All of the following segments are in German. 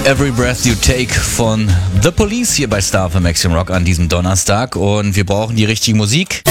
Every Breath You Take von The Police hier bei Star für Maximum Rock an diesem Donnerstag und wir brauchen die richtige Musik.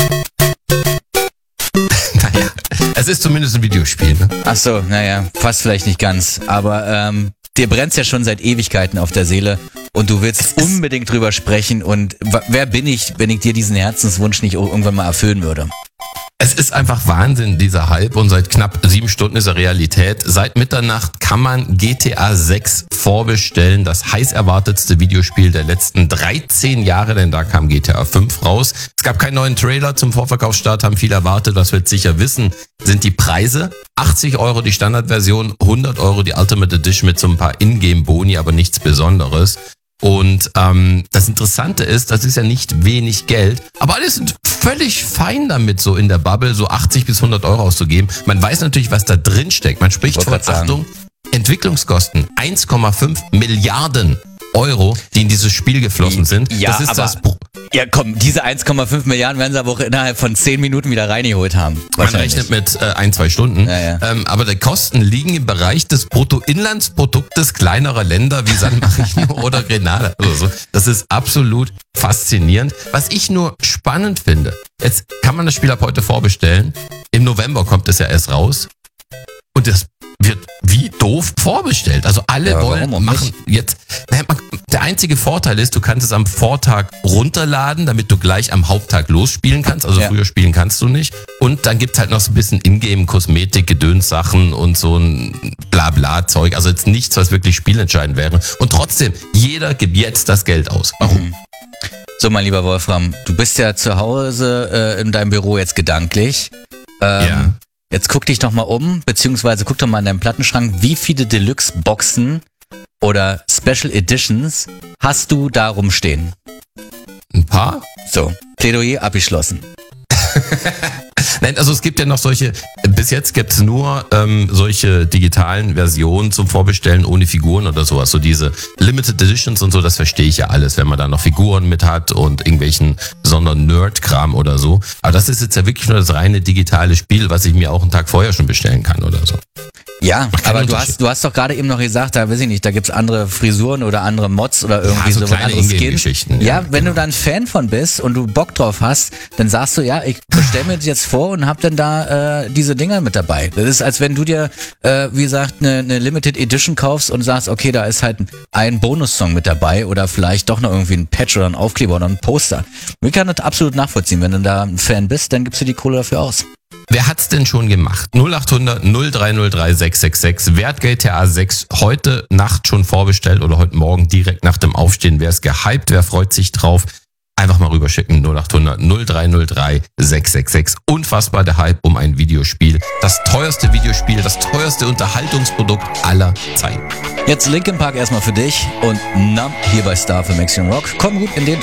Naja, es ist zumindest ein Videospiel, ne? Ach so, naja, fast vielleicht nicht ganz, aber dir brennt's ja schon seit Ewigkeiten auf der Seele und du willst unbedingt drüber sprechen und wer bin ich, wenn ich dir diesen Herzenswunsch nicht irgendwann mal erfüllen würde? Es ist einfach Wahnsinn, dieser Hype, und seit knapp 7 Stunden ist er Realität. Seit Mitternacht kann man GTA 6 vorbestellen, das heiß erwartetste Videospiel der letzten 13 Jahre, denn da kam GTA 5 raus. Es gab keinen neuen Trailer zum Vorverkaufsstart, haben viele erwartet. Was wir jetzt sicher wissen, sind die Preise. 80 € die Standardversion, 100 € die Ultimate Edition mit so ein paar Ingame-Boni, aber nichts Besonderes. Und das Interessante ist, das ist ja nicht wenig Geld, aber alle sind völlig fein damit, so in der Bubble so 80 bis 100 € auszugeben. Man weiß natürlich, was da drin steckt. Man spricht von, Achtung, Entwicklungskosten 1,5 Milliarden €, die in dieses Spiel geflossen sind. Ja, das ist aber ja, komm, diese 1,5 Milliarden werden sie aber auch innerhalb von 10 Minuten wieder reingeholt haben. Man rechnet mit 1-2 Stunden. Ja. Aber die Kosten liegen im Bereich des Bruttoinlandsproduktes kleinerer Länder wie San Marino oder Grenada. Also, das ist absolut faszinierend. Was ich nur spannend finde, jetzt kann man das Spiel ab heute vorbestellen. Im November kommt es ja erst raus. Und das wird wie doof vorbestellt. Also alle machen jetzt. Der einzige Vorteil ist, du kannst es am Vortag runterladen, damit du gleich am Haupttag losspielen kannst. Also früher spielen kannst du nicht. Und dann gibt's halt noch so ein bisschen Ingame-Kosmetik, Gedönssachen und so ein Blabla-Zeug. Also jetzt nichts, was wirklich spielentscheidend wäre. Und trotzdem, jeder gibt jetzt das Geld aus. Warum? So, mein lieber Wolfram, du bist ja zu Hause in deinem Büro jetzt gedanklich. Ja. Jetzt guck dich doch mal um, beziehungsweise guck doch mal in deinem Plattenschrank, wie viele Deluxe-Boxen oder Special Editions hast du da rumstehen? Ein paar? So, Plädoyer abgeschlossen. Nein, also es gibt ja noch solche, bis jetzt gibt's nur solche digitalen Versionen zum Vorbestellen ohne Figuren oder sowas. So diese Limited Editions und so, das verstehe ich ja alles, wenn man da noch Figuren mit hat und irgendwelchen besonderen Nerd-Kram oder so. Aber das ist jetzt ja wirklich nur das reine digitale Spiel, was ich mir auch einen Tag vorher schon bestellen kann oder so. Ja, aber du hast doch gerade eben noch gesagt, da weiß ich nicht, da gibt's andere Frisuren oder andere Mods oder irgendwie so andere Skins. Ja, wenn du da ein Fan von bist und du Bock drauf hast, dann sagst du, ja, ich bestell mir das jetzt vor und hab dann da diese Dinger mit dabei. Das ist, als wenn du dir, wie gesagt, eine Limited Edition kaufst und sagst, okay, da ist halt ein Bonussong mit dabei oder vielleicht doch noch irgendwie ein Patch oder ein Aufkleber oder ein Poster. Ich kann das absolut nachvollziehen. Wenn du da ein Fan bist, dann gibst du die Kohle dafür aus. Wer hat's denn schon gemacht? 0800 0303 666. Wer hat GTA 6 heute Nacht schon vorbestellt oder heute Morgen direkt nach dem Aufstehen? Wer ist gehypt? Wer freut sich drauf? Einfach mal rüberschicken. 0800 0303 666. Unfassbar der Hype um ein Videospiel. Das teuerste Videospiel, das teuerste Unterhaltungsprodukt aller Zeiten. Jetzt Linkin Park erstmal für dich und hier bei Star für Maximum Rock. Komm gut in den